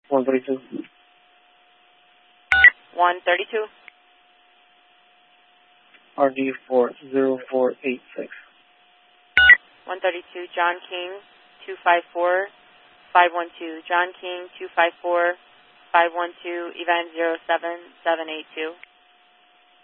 132. 132. RD40486. 132, John King, 254-512. John King, 254-512, event 07782.